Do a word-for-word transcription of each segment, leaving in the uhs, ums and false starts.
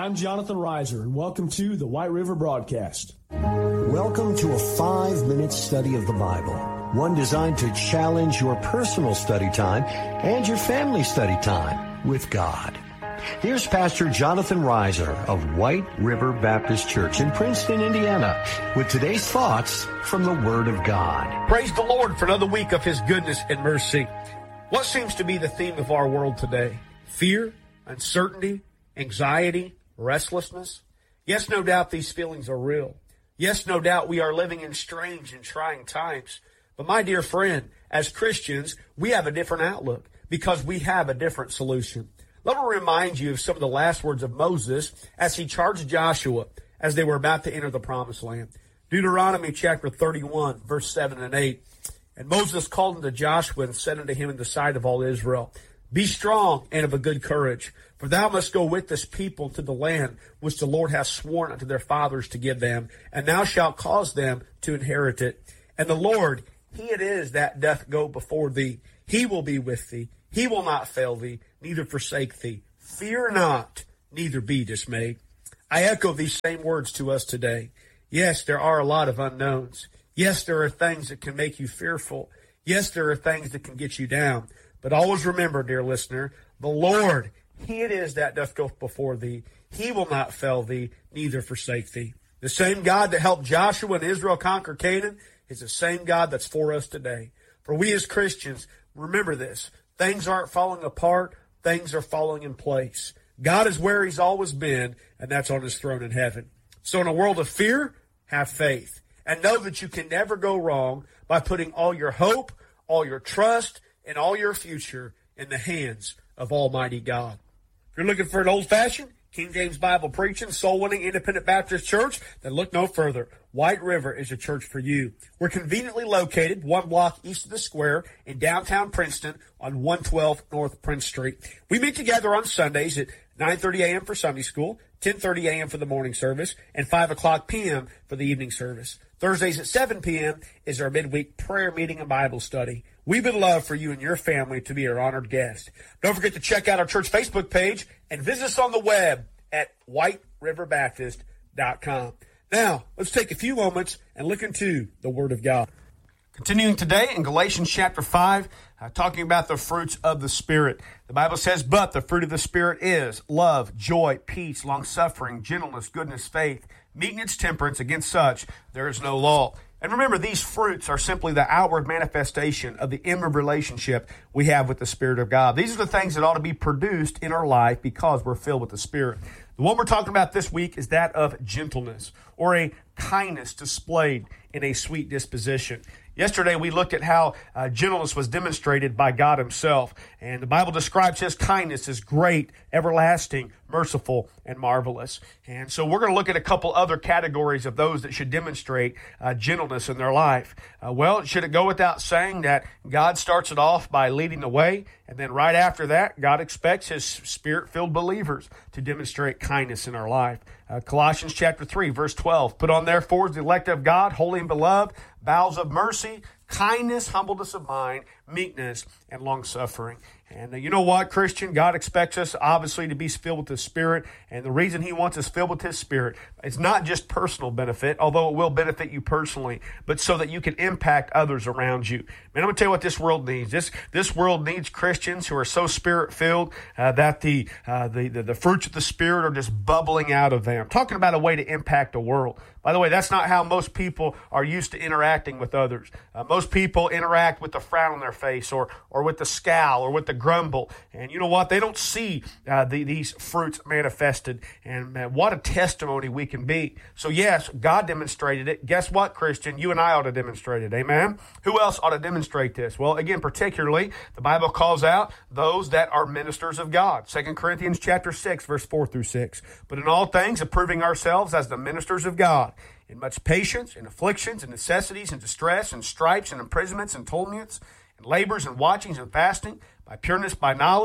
I'm Jonathan Reiser, and welcome to the White River Broadcast. Welcome to a five-minute study of the Bible, one designed to challenge your personal study time and your family study time with God. Here's Pastor Jonathan Reiser of White River Baptist Church in Princeton, Indiana, with today's thoughts from the Word of God. Praise the Lord for another week of His goodness and mercy. What seems to be the theme of our world today? Fear, uncertainty, anxiety, restlessness. Yes, no doubt these feelings are real. Yes, no doubt we are living in strange and trying times. But my dear friend, as Christians, we have a different outlook because we have a different solution. Let me remind you of some of the last words of Moses as he charged Joshua as they were about to enter the promised land. Deuteronomy chapter thirty-one, verse seven and eight. And Moses called unto Joshua and said unto him in the sight of all Israel, Be strong and of a good courage, for thou must go with this people to the land which the Lord hath sworn unto their fathers to give them, and thou shalt cause them to inherit it. And the Lord, He it is that doth go before thee. He will be with thee. He will not fail thee, neither forsake thee. Fear not, neither be dismayed. I echo these same words to us today. Yes, there are a lot of unknowns. Yes, there are things that can make you fearful. Yes, there are things that can get you down. But always remember, dear listener, the Lord, He it is that doth go before thee. He will not fail thee, neither forsake thee. The same God that helped Joshua and Israel conquer Canaan is the same God that's for us today. For we as Christians, remember this. Things aren't falling apart. Things are falling in place. God is where He's always been, and that's on His throne in heaven. So in a world of fear, have faith. And know that you can never go wrong by putting all your hope, all your trust, and all your future in the hands of Almighty God. If you're looking for an old-fashioned, King James Bible preaching, soul-winning, independent Baptist church, then look no further. White River is a church for you. We're conveniently located one block east of the square in downtown Princeton on one twelve North Prince Street. We meet together on Sundays at nine thirty a.m. for Sunday school, ten thirty a.m. for the morning service, and five o'clock p.m. for the evening service. Thursdays at seven p.m. is our midweek prayer meeting and Bible study. We would love for you and your family to be our honored guest. Don't forget to check out our church Facebook page and visit us on the web at white river baptist dot com. Now, let's take a few moments and look into the Word of God. Continuing today in Galatians chapter five, uh, talking about the fruits of the Spirit. The Bible says, But the fruit of the Spirit is love, joy, peace, long-suffering, gentleness, goodness, faith, meekness, temperance. Against such there is no law. And remember, these fruits are simply the outward manifestation of the inward relationship we have with the Spirit of God. These are the things that ought to be produced in our life because we're filled with the Spirit. The one we're talking about this week is that of gentleness, or a kindness displayed in a sweet disposition. Yesterday, we looked at how uh, gentleness was demonstrated by God Himself. And the Bible describes His kindness as great, everlasting, merciful, and marvelous. And so we're going to look at a couple other categories of those that should demonstrate uh, gentleness in their life. Uh, well, should it go without saying that God starts it off by leading the way, and then right after that, God expects His Spirit-filled believers to demonstrate kindness in our life. Uh, Colossians chapter three, verse twelve, Put on therefore as the elect of God, holy and beloved, bowels of mercy, kindness, humbleness of mind, meekness, and long-suffering. And uh, you know what, Christian? God expects us, obviously, to be filled with His Spirit. And the reason He wants us filled with His Spirit is not just personal benefit, although it will benefit you personally, but so that you can impact others around you. Man, I'm going to tell you what this world needs. This this world needs Christians who are so Spirit-filled uh, that the, uh, the, the, the fruits of the Spirit are just bubbling out of them. I'm talking about a way to impact the world. By the way, that's not how most people are used to interacting with others. Uh, most people interact with the frown on their face or or with the scowl or with the grumble. And you know what? They don't see uh, the, these fruits manifested. And man, what a testimony we can be. So yes, God demonstrated it. Guess what, Christian? You and I ought to demonstrate it. Amen? Who else ought to demonstrate this? Well, again, particularly, the Bible calls out those that are ministers of God. Second Corinthians chapter six, verse four through six. But in all things, approving ourselves as the ministers of God, in much patience, in afflictions, and necessities, and distress, and stripes, and imprisonments, and torments, and labors, and watchings, and fasting, by pureness, by knowledge,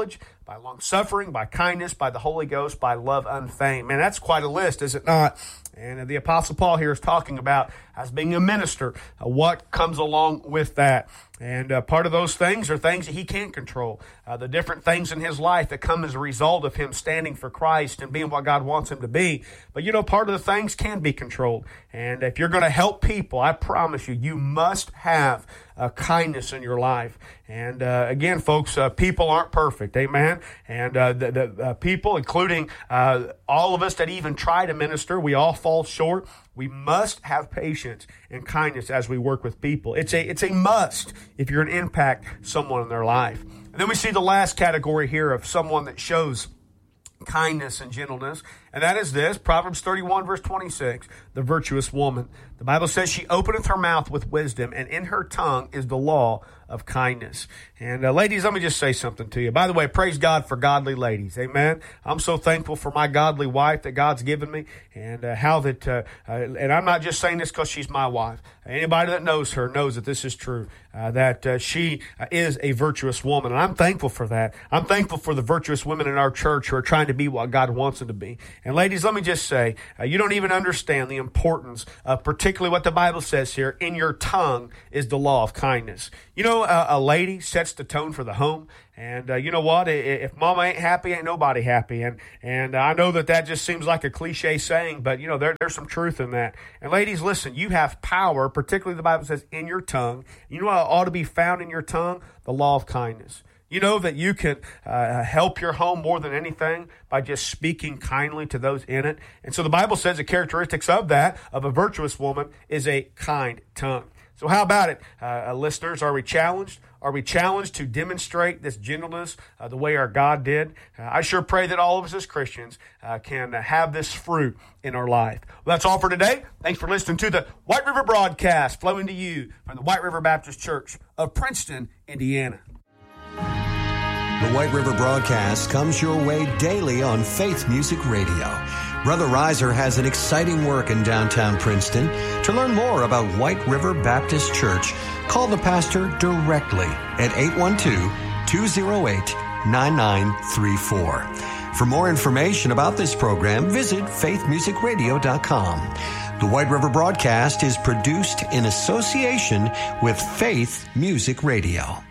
by long-suffering, by kindness, by the Holy Ghost, by love unfeigned. Man, that's quite a list, is it not? And the Apostle Paul here is talking about, as being a minister, uh, what comes along with that. And uh, part of those things are things that he can't control. Uh, the different things in his life that come as a result of him standing for Christ and being what God wants him to be. But, you know, part of the things can be controlled. And if you're going to help people, I promise you, you must have uh, kindness in your life. And uh, again, folks, uh, people aren't perfect. Amen. And uh, the, the uh, people, including uh, all of us that even try to minister, we all fall short. We must have patience and kindness as we work with people. It's a, it's a must if you're going to impact someone in their life. And then we see the last category here of someone that shows kindness and gentleness, and that is this, Proverbs thirty-one, verse twenty-six, the virtuous woman. The Bible says she openeth her mouth with wisdom, and in her tongue is the law of kindness. And uh, ladies, let me just say something to you. By the way, praise God for godly ladies. Amen. I'm so thankful for my godly wife that God's given me, and uh, how that, uh, uh, and I'm not just saying this because she's my wife. Anybody that knows her knows that this is true, uh, that uh, she uh, is a virtuous woman, and I'm thankful for that. I'm thankful for the virtuous women in our church who are trying to be what God wants them to be. And ladies, let me just say, uh, you don't even understand the importance of particularly what the Bible says here, in your tongue is the law of kindness. You know, uh, a lady sets the tone for the home. And uh, you know what? If mama ain't happy, ain't nobody happy. And and I know that that just seems like a cliche saying, but you know, there, there's some truth in that. And ladies, listen, you have power, particularly the Bible says, in your tongue. You know what ought to be found in your tongue? The law of kindness. You know that you can uh, help your home more than anything by just speaking kindly to those in it. And so the Bible says the characteristics of that, of a virtuous woman, is a kind tongue. So how about it, uh, listeners? Are we challenged? Are we challenged to demonstrate this gentleness uh, the way our God did? Uh, I sure pray that all of us as Christians uh, can uh, have this fruit in our life. Well, that's all for today. Thanks for listening to the White River Broadcast, flowing to you from the White River Baptist Church of Princeton, Indiana. The White River Broadcast comes your way daily on Faith Music Radio. Brother Reiser has an exciting work in downtown Princeton. To learn more about White River Baptist Church, call the pastor directly at eight one two, two oh eight, nine nine three four. For more information about this program, visit faith music radio dot com. The White River Broadcast is produced in association with Faith Music Radio.